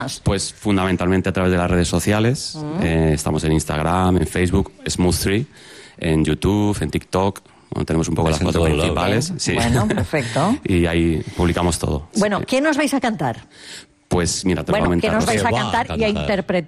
Pues fundamentalmente a través de las redes sociales. Estamos en Instagram, en Facebook, Smooth3, en YouTube, en TikTok. Bueno, tenemos un poco las fotos principales. Sí. Bueno, perfecto. Y ahí publicamos todo. Bueno, Sí. ¿qué nos vais a cantar? Pues mira, te lo voy a Bueno, ¿qué comentar. nos vais a Se va a cantar y a cantar. interpretar?